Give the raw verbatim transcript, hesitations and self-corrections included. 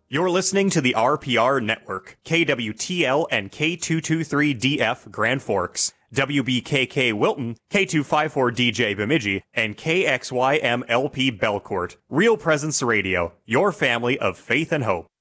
You're listening to the R P R Network, K W T L and K two twenty-three D F Grand Forks, W B K K Wilton, K two fifty-four D J Bemidji, and K X Y M L P Belcourt. Real Presence Radio, your family of faith and hope.